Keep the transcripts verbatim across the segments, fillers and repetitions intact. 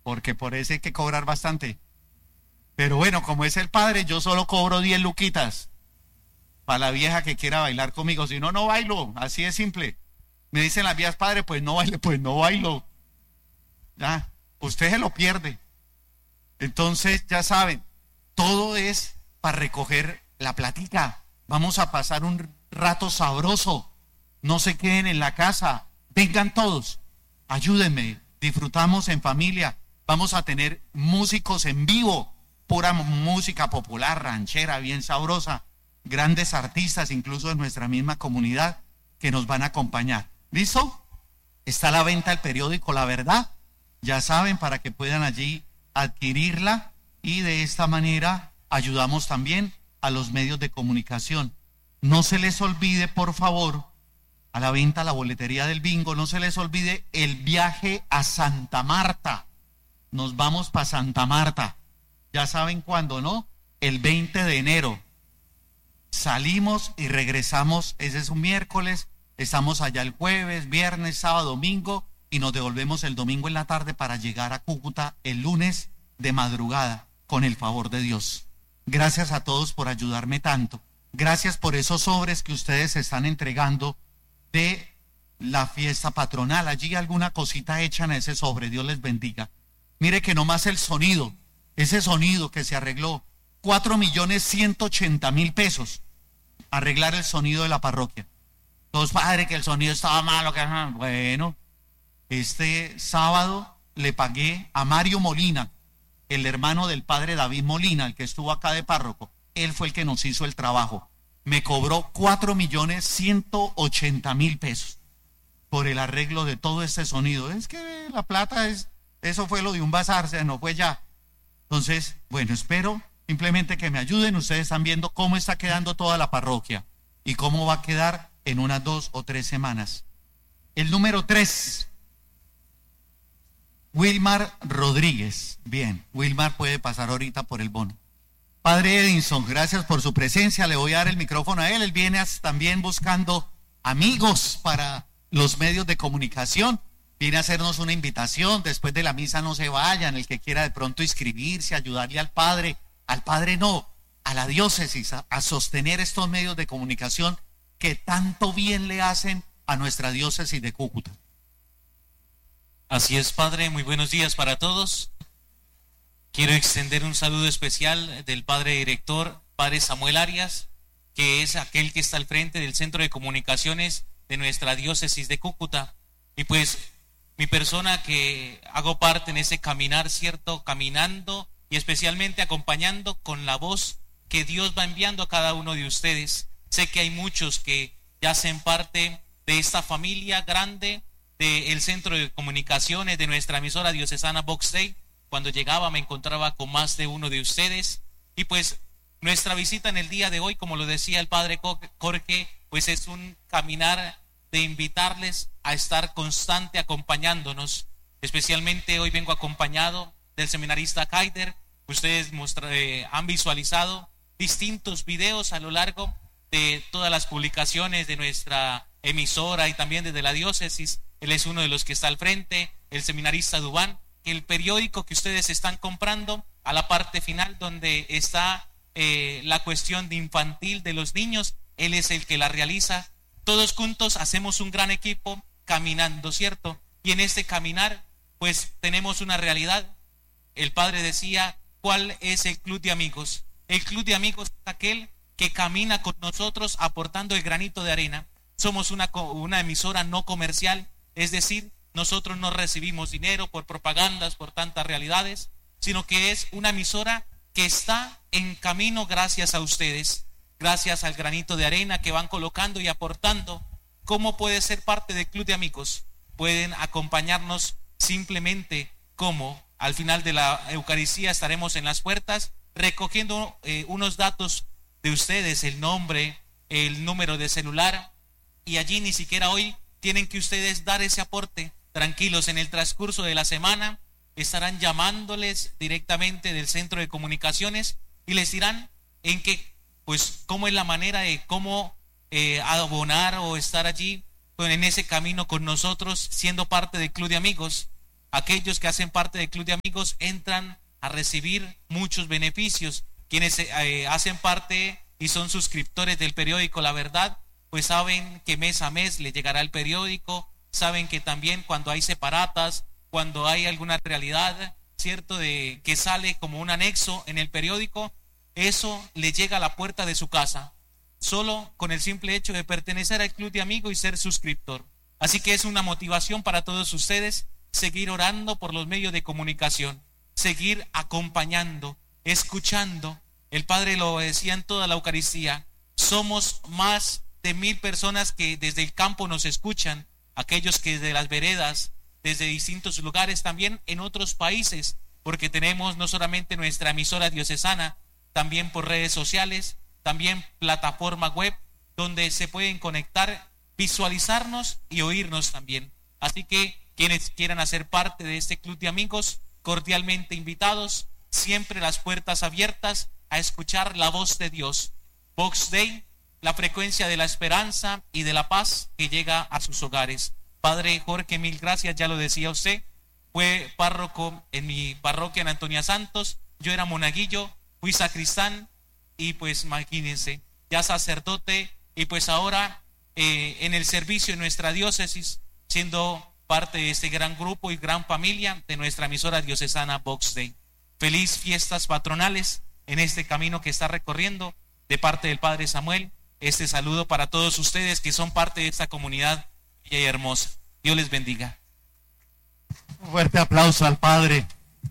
porque por ese hay que cobrar bastante. Pero bueno, como es el padre, yo solo cobro diez luquitas para la vieja que quiera bailar conmigo. Si no, no bailo, así es simple. Me dicen las viejas, padre, pues no baile, pues no bailo. Ya, usted se lo pierde. Entonces, ya saben, todo es para recoger la platica. Vamos a pasar un rato sabroso. No se queden en la casa. Vengan todos. Ayúdenme. Disfrutamos en familia. Vamos a tener músicos en vivo. Pura música popular, ranchera, bien sabrosa. Grandes artistas, incluso de nuestra misma comunidad, que nos van a acompañar. ¿Listo? Está a la venta el periódico La Verdad. Ya saben, para que puedan allí adquirirla. Y de esta manera ayudamos también a los medios de comunicación. No se les olvide, por favor, a la venta, la boletería del bingo, no se les olvide el viaje a Santa Marta. Nos vamos para Santa Marta. Ya saben cuándo, ¿no? El veinte de enero. Salimos y regresamos, ese es un miércoles, estamos allá el jueves, viernes, sábado, domingo, y nos devolvemos el domingo en la tarde para llegar a Cúcuta el lunes de madrugada, con el favor de Dios. Gracias a todos por ayudarme tanto. Gracias por esos sobres que ustedes están entregando de la fiesta patronal. Allí alguna cosita echan a ese sobre, Dios les bendiga. Mire que nomás el sonido, ese sonido que se arregló, cuatro millones ciento ochenta mil pesos, arreglar el sonido de la parroquia. Los padres, que el sonido estaba malo, que bueno, este sábado le pagué a Mario Molina, el hermano del padre David Molina, el que estuvo acá de párroco. Él fue el que nos hizo el trabajo. Me cobró cuatro millones ciento ochenta mil pesos por el arreglo de todo este sonido. Es que la plata es, eso fue lo de un bazar, se no fue ya. Entonces, bueno, espero simplemente que me ayuden. Ustedes están viendo cómo está quedando toda la parroquia y cómo va a quedar en unas dos o tres semanas. El número tres, Wilmar Rodríguez. Bien, Wilmar puede pasar ahorita por el bono. Padre Edinson, gracias por su presencia. Le voy a dar el micrófono a él. Él viene también buscando amigos para los medios de comunicación. Viene a hacernos una invitación. Después de la misa no se vayan. El que quiera de pronto inscribirse, ayudarle al padre, al padre no, a la diócesis, a, a sostener estos medios de comunicación que tanto bien le hacen a nuestra diócesis de Cúcuta. Así es, padre. Muy buenos días para todos. Quiero extender un saludo especial del padre director, padre Samuel Arias, que es aquel que está al frente del Centro de Comunicaciones de nuestra diócesis de Cúcuta. Y pues mi persona, que hago parte en ese caminar, ¿cierto? Caminando y especialmente acompañando con la voz que Dios va enviando a cada uno de ustedes. Sé que hay muchos que ya hacen parte de esta familia grande del Centro de Comunicaciones de nuestra emisora diocesana Vox Day. Cuando llegaba me encontraba con más de uno de ustedes, y pues nuestra visita en el día de hoy, como lo decía el padre Jorge, pues es un caminar de invitarles a estar constante acompañándonos. Especialmente hoy vengo acompañado del seminarista Kaider. Ustedes mostra, eh, han visualizado distintos videos a lo largo de todas las publicaciones de nuestra emisora y también desde la diócesis. Él es uno de los que está al frente, el seminarista Dubán. El periódico que ustedes están comprando, a la parte final donde está eh, la cuestión de infantil de los niños, él es el que la realiza. Todos juntos hacemos un gran equipo caminando, ¿cierto? Y en este caminar pues tenemos una realidad. El padre decía, ¿cuál es el club de amigos? El club de amigos es aquel que camina con nosotros aportando el granito de arena. Somos una, una emisora no comercial, es decir, nosotros no recibimos dinero por propagandas, por tantas realidades, sino que es una emisora que está en camino gracias a ustedes, gracias al granito de arena que van colocando y aportando. ¿Cómo puede ser parte del club de amigos? Pueden acompañarnos simplemente como al final de la Eucaristía estaremos en las puertas recogiendo eh, unos datos de ustedes, el nombre, el número de celular, y allí ni siquiera hoy tienen que ustedes dar ese aporte. Tranquilos, en el transcurso de la semana estarán llamándoles directamente del Centro de Comunicaciones y les dirán en qué, pues cómo es la manera de cómo eh, abonar o estar allí pues, en ese camino con nosotros, siendo parte del club de amigos. aquellos que hacen parte del Club de Amigos entran a recibir muchos beneficios. Quienes eh, hacen parte y son suscriptores del periódico La Verdad, pues saben que mes a mes le llegará el periódico, saben que también cuando hay separatas, cuando hay alguna realidad, cierto, de que sale como un anexo en el periódico, eso le llega a la puerta de su casa, solo con el simple hecho de pertenecer al Club de Amigos y ser suscriptor. Así que es una motivación para todos ustedes seguir orando por los medios de comunicación, seguir acompañando, escuchando. El Padre lo decía en toda la Eucaristía, somos más de mil personas que desde el campo nos escuchan, aquellos que desde las veredas, desde distintos lugares, también en otros países, porque tenemos no solamente nuestra emisora diocesana, también por redes sociales, también plataforma web, donde se pueden conectar, visualizarnos y oírnos también. Así que quienes quieran hacer parte de este Club de Amigos, cordialmente invitados, siempre las puertas abiertas a escuchar la voz de Dios. Vox Dei, la frecuencia de la esperanza y de la paz que llega a sus hogares. Padre Jorge, mil gracias, ya lo decía usted, fue párroco en mi parroquia en Antonia Santos, yo era monaguillo, fui sacristán y pues imagínense, ya sacerdote y pues ahora eh, en el servicio en nuestra diócesis, siendo parte de este gran grupo y gran familia de nuestra emisora diocesana Vox Dei. Feliz fiestas patronales en este camino que está recorriendo de parte del Padre Samuel. Este saludo para todos ustedes que son parte de esta comunidad bella y hermosa. Dios les bendiga. Un fuerte aplauso al Padre.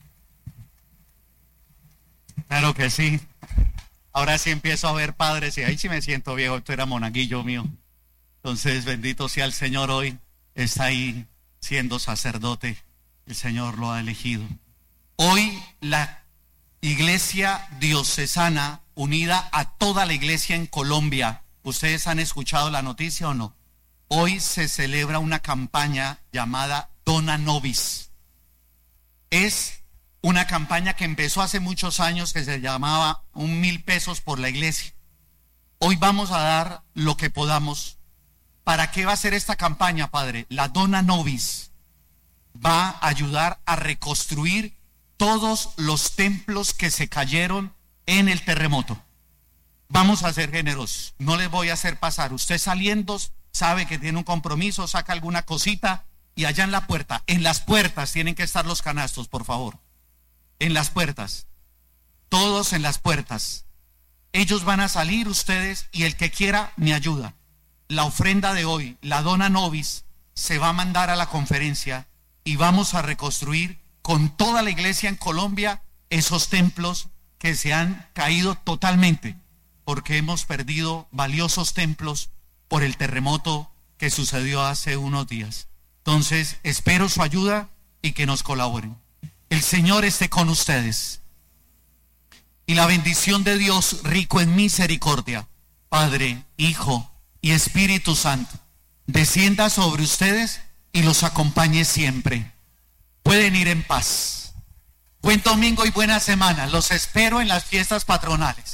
Claro que sí. Ahora sí empiezo a ver padres y ahí sí me siento viejo. Esto era monaguillo mío. Entonces, bendito sea el Señor, hoy está ahí siendo sacerdote. El Señor lo ha elegido. Hoy la Iglesia Diocesana, unida a toda la iglesia en Colombia, ¿ustedes han escuchado la noticia o no? Hoy se celebra una campaña llamada Dona Nobis. Es una campaña que empezó hace muchos años, que se llamaba un mil pesos por la iglesia. Hoy vamos a dar lo que podamos. ¿Para qué va a ser esta campaña, Padre? La Dona Nobis va a ayudar a reconstruir todos los templos que se cayeron en el terremoto. Vamos a ser generosos, no les voy a hacer pasar. Usted saliendo sabe que tiene un compromiso, saca alguna cosita y allá en la puerta, en las puertas tienen que estar los canastos, por favor. En las puertas, todos en las puertas. Ellos van a salir, ustedes, y el que quiera me ayuda. La ofrenda de hoy, la Dona Nobis, se va a mandar a la conferencia y vamos a reconstruir con toda la iglesia en Colombia esos templos que se han caído totalmente, porque hemos perdido valiosos templos por el terremoto que sucedió hace unos días. Entonces, espero su ayuda y que nos colaboren. El Señor esté con ustedes. Y la bendición de Dios, rico en misericordia, Padre, Hijo y Espíritu Santo, descienda sobre ustedes y los acompañe siempre. Pueden ir en paz. Buen domingo y buena semana. Los espero en las fiestas patronales.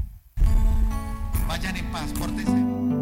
Vayan en paz, pórtense.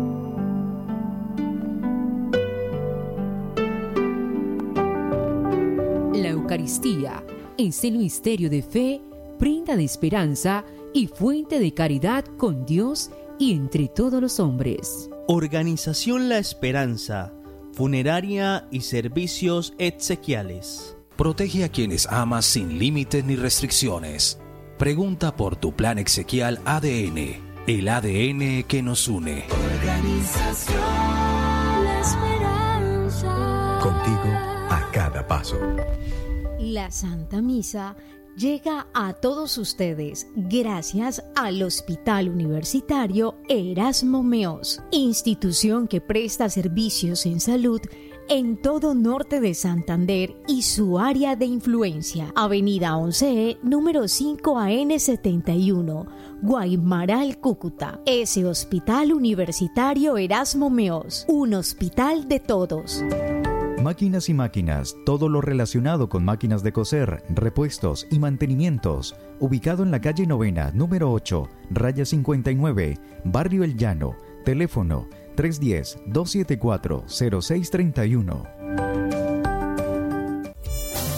La Eucaristía es el misterio de fe, prenda de esperanza y fuente de caridad con Dios y entre todos los hombres. Organización La Esperanza, funeraria y servicios exequiales. Protege a quienes amas sin límites ni restricciones. Pregunta por tu plan exequial A D N, el A D N que nos une. Organización La Esperanza. Contigo a cada paso. La Santa Misa llega a todos ustedes gracias al Hospital Universitario Erasmo Meos, institución que presta servicios en salud en todo norte de Santander y su área de influencia. Avenida once E, número cinco A N setenta y uno, Guaymaral, Cúcuta. Ese Hospital Universitario Erasmo Meos, un hospital de todos. Máquinas y máquinas, todo lo relacionado con máquinas de coser, repuestos y mantenimientos. Ubicado en la calle Novena, número ocho, raya cincuenta y nueve, Barrio El Llano. Teléfono tres uno cero, dos siete cuatro, cero seis tres uno.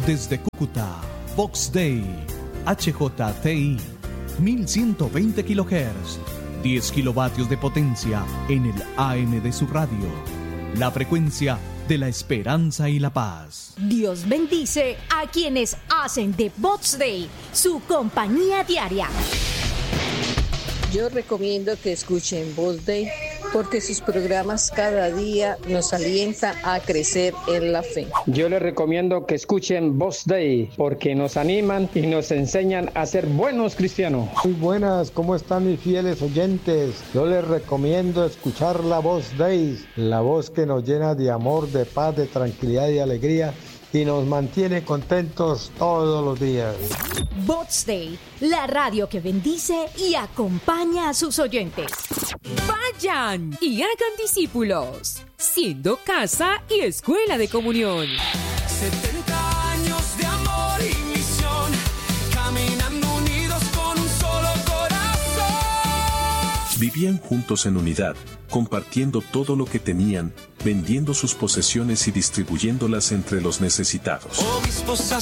Desde Cúcuta, Vox Day, H J T I, mil ciento veinte kilohertz, diez kilovatios de potencia en el A M de su radio. La frecuencia de la esperanza y la paz. Dios bendice a quienes hacen de Vox Day su compañía diaria. Yo recomiendo que escuchen Vox Day porque sus programas cada día nos alientan a crecer en la fe. Yo les recomiendo que escuchen Vox Day porque nos animan y nos enseñan a ser buenos cristianos. Muy buenas, ¿cómo están mis fieles oyentes? Yo les recomiendo escuchar la Vox Day, la voz que nos llena de amor, de paz, de tranquilidad y alegría y nos mantiene contentos todos los días. Vox Day, la radio que bendice y acompaña a sus oyentes. Vayan y hagan discípulos, siendo casa y escuela de comunión. setenta años de amor y misión, caminando unidos con un solo corazón. Vivían juntos en unidad, compartiendo todo lo que tenían, vendiendo sus posesiones y distribuyéndolas entre los necesitados. Obispos,